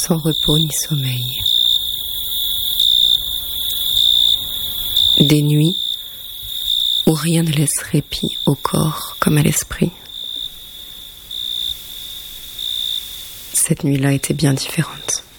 sans repos ni sommeil. Des nuits où rien ne laisse répit au corps comme à l'esprit. Cette nuit-là était bien différente.